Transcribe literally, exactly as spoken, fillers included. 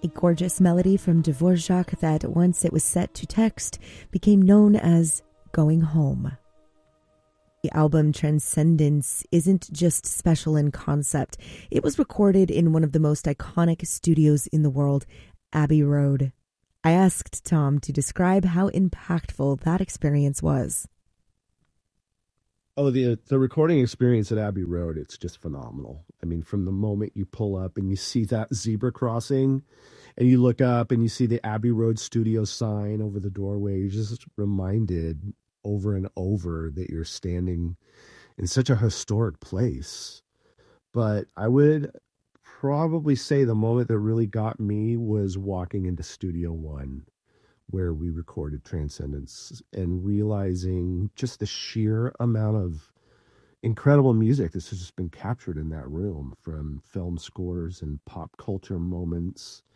A gorgeous melody from Dvorak that, once it was set to text, became known as Going Home. The album Transcendence isn't just special in concept. It was recorded in one of the most iconic studios in the world, Abbey Road. I asked Tom to describe how impactful that experience was. Oh, the the recording experience at Abbey Road, it's just phenomenal. I mean, from the moment you pull up and you see that zebra crossing and you look up and you see the Abbey Road studio sign over the doorway, you're just reminded over and over that you're standing in such a historic place. But I would probably say the moment that really got me was walking into Studio One, where we recorded Transcendence, and realizing just the sheer amount of incredible music this has just been captured in that room, from film scores and pop culture moments